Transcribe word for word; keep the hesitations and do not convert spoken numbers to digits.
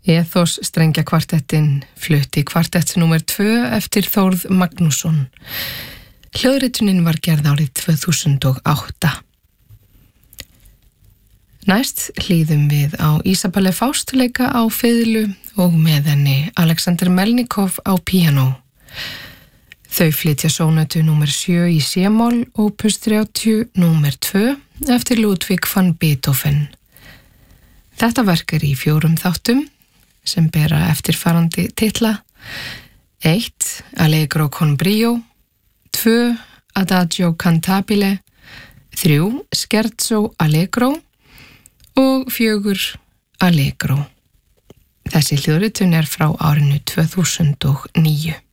Ethos strengja kvartettin flutti kvartetts númer tvö eftir Þórð Magnússon. Hljóðritunin var gerð árið tvö þúsund og átta. Næst hlýðum við á Isabelle Faust leika á fiðlu og með henni Alexander Melnikov á píanó. Þau flytja sónötu númer sjö í C-moll opus þrjátíu númer tvö eftir Ludwig van Beethoven. Þetta verk er í fjórum þáttum sem bera eftirfarandi titla: eitt Allegro con brio, tvö Adagio cantabile, þrjú Scherzo allegro og fjögur Allegro. Þessi hljóðritun er frá árinu tvö þúsund og níu.